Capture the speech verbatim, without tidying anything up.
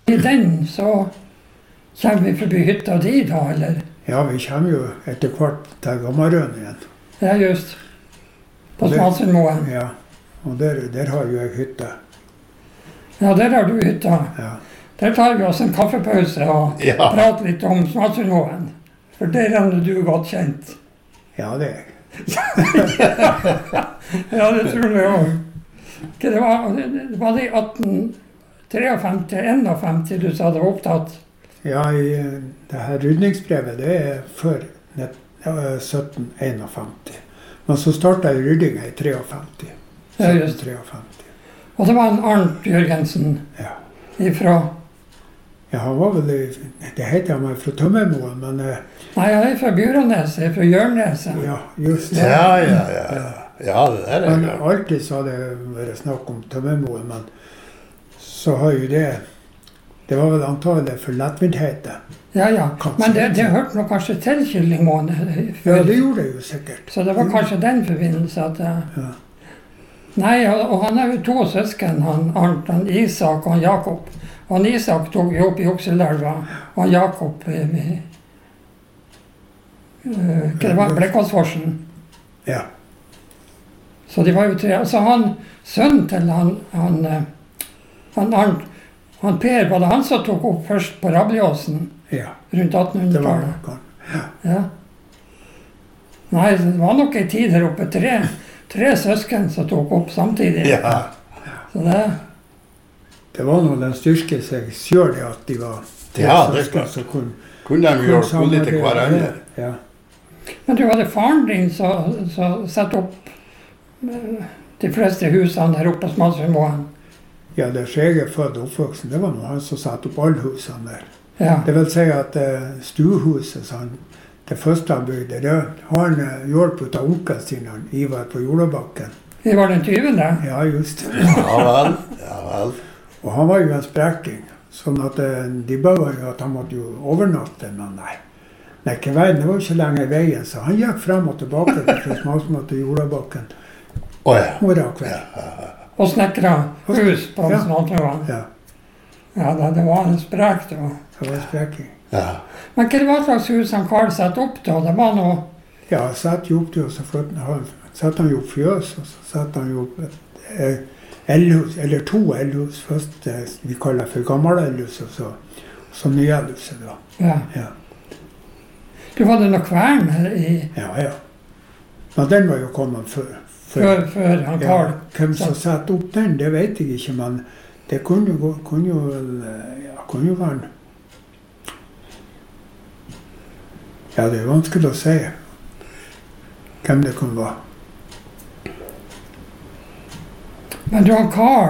I den så kommer vi forbi hytta di da, eller? Ja, vi kommer jo etter hvert til Gammarøen igjen. Ja, just. På Smalsundmoen. Ja, og der, der har jo jeg hytte. Ja, der har du hytta. Ja. Der tar vi oss en kaffepause og Ja. prater litt om Smalsundmoen. For der er du godt kjent. Ja, det er jeg. Ja, det tror jeg også. Det var, det var det i atten treogfemti, enogfemti du sa det var opptatt? Ja, i det her rydningsbrevet, det er før sytten enogfemti. Men så startet jeg ryddinga i treogfemti. Ja, just. treogfemti. Og det var en Arnt Jørgensen Ja. ifra... Ja, han var vel, i- det heter han meg fra Tømmermoen, men eh, Nei, jeg er fra Bjuraneset, jeg er fra Jørneset. ja, just det. Ja, ja, ja. ja. Ja, det der er Men jo... alltid så har det vært snakk om Tømmermoen, men så har jo det, det var vel antagelig for lettvindheten. Ja, ja. Kanskje. Men det, det hørte nok kanskje til Kyllingmoen. Ja, det gjorde det jo sikkert. Så det var kanskje den forbindelse at... eh, Ja. Nei, og og han er jo to søsken, han Arnt, han Isak og han Jakob. Og han Isak tok jo opp i Okselelva, og han Jakob i... i uh, hva det var, Blekkåsforsen. Ja. Så de var jo tre. Altså han, sønnen til han, han, eh, han Arnt, han Per, var det han som tok opp først på Rableåsen Ja, rundt det var attenhundretallet? noe. Ja. Nei, det var nok en tid der oppe. Tre, tre søsken som tok opp samtidig. Ja. Så det, Det var noe den styrke seg selv det at de var tre Ja, det er søsken klart. som kunne, Kunne de kunne gjort noe til hverandre? Ja. men du hadde faren din som satte opp eh, de fleste husene der oppe på Smalsundmoen. Ja, der så jeg er født og oppvoksen, det var noe han som satte opp alle husene der. Ja. Det vil si at uh, stuehuset, sånn, det første han bygde, det har han uh, hjulpet av onkelen sin, han, Ivar på Jordabakken. Vi var den tyvende. Ja, just det. Ja vel. Ja vel. Og han var jo en spreking, sånn at uh, de bøver jo at han måtte jo overnatte, men nei. Nei, ikke veien, det var jo ikke lenger i veien, så han gikk frem og tilbake fra Smalsmo til Jordabakken. Åja. Morgen og kveld. Og snekra hus på Ja. Smalsundmoen. Ja, Ja, det, det var en sprek da. det var spreking. Ja. Men hva var slags hus han Karl satte opp da? Det var noe... Ja, satt jo opp til, og så flyttet han, satt han jo opp fjøs, og så satt han jo opp et eh, elhus, eller to elhus. Først eh, vi kaller for gammel elhus, og så, så nye elhuset da. Ja. Ja. Du var det noe kvern her i... Ja, ja. Men den var jo kommet før. Før, før han Ja, Karl. hvem som satte opp den, det vet jeg ikke, men det kunne jo, kunne jo vel, eh, ja, kunne jo være... Ja, det er vanskelig å si hvem det kunne være. Men du, han Karl,